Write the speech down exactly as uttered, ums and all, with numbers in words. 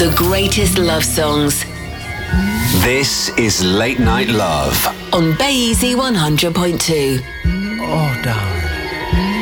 The greatest love songs. This is Late Night Love On Bay Easy one hundred point two. Oh, darling.